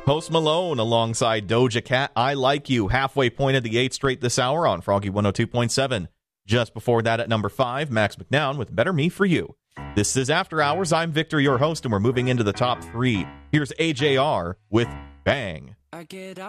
Post Malone alongside Doja Cat, I Like You, halfway point of the 8th straight this hour on Froggy 102.7. Just before that at number 5, Max McNown with Better Me For You. This is After Hours. I'm Victor, your host, and we're moving into the top 3. Here's AJR with Bang.